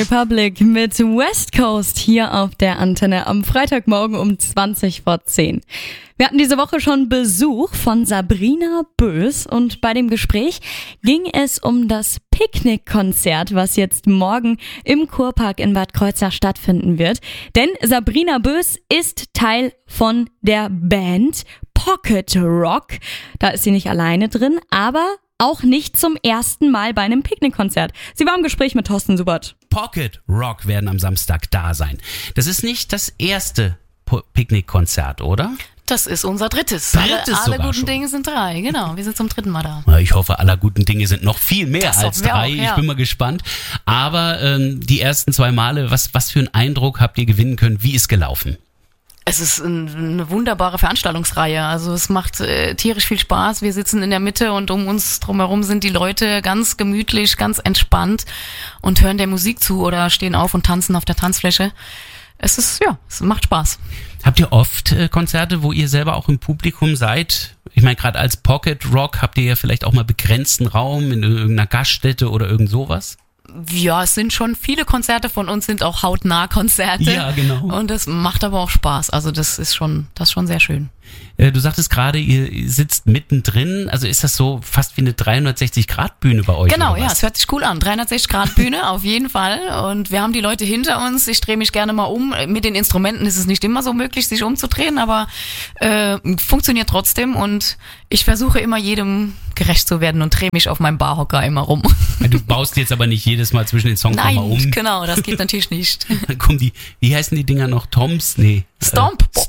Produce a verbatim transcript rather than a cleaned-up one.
Republic mit West Coast hier auf der Antenne am Freitagmorgen um zwanzig vor zehn. Wir hatten diese Woche schon Besuch von Sabrina Bös und bei dem Gespräch ging es um das Picknickkonzert, was jetzt morgen im Kurpark in Bad Kreuznach stattfinden wird. Denn Sabrina Bös ist Teil von der Band Pocket Rock. Da ist sie nicht alleine drin, aber auch nicht zum ersten Mal bei einem Picknickkonzert. Sie war im Gespräch mit Thorsten Subert. Pocket Rock werden am Samstag da sein. Das ist nicht das erste po- Picknickkonzert, oder? Das ist unser drittes. Drittes alle alle sogar guten schon. Dinge sind drei, genau. Wir sind zum dritten Mal da. Na, ich hoffe, aller guten Dinge sind noch viel mehr Das als hoffen wir drei. auch, ja. Ich bin mal gespannt. Aber ähm, die ersten zwei Male, was, was für einen Eindruck habt ihr gewinnen können? Wie ist gelaufen? Es ist ein, eine wunderbare Veranstaltungsreihe. Also es macht äh, tierisch viel Spaß. Wir sitzen in der Mitte und um uns drumherum sind die Leute ganz gemütlich, ganz entspannt und hören der Musik zu oder stehen auf und tanzen auf der Tanzfläche. Es ist, ja, es macht Spaß. Habt ihr oft äh, Konzerte, wo ihr selber auch im Publikum seid? Ich meine, gerade als Pocket Rock habt ihr ja vielleicht auch mal begrenzten Raum in irgendeiner Gaststätte oder irgend sowas? Ja, es sind schon viele Konzerte von uns, sind auch hautnah Konzerte. Ja, genau. Und das macht aber auch Spaß. Also das ist schon, das ist schon sehr schön. Äh, du sagtest gerade, ihr sitzt mittendrin. Also ist das so fast wie eine dreihundertsechzig Grad Bühne bei euch? Genau, oder ja, was? es hört sich cool an. dreihundertsechzig Grad Bühne, auf jeden Fall. Und wir haben die Leute hinter uns. Ich drehe mich gerne mal um. Mit den Instrumenten ist es nicht immer so möglich, sich umzudrehen, aber äh, funktioniert trotzdem. Und ich versuche immer jedem gerecht zu werden und drehe mich auf meinem Barhocker immer rum. Du baust jetzt aber nicht jedes Mal zwischen den Songs Nein, nochmal um. genau, das geht natürlich nicht. Dann kommen die, wie heißen die Dinger noch? Toms? Nee. Stomp. Äh,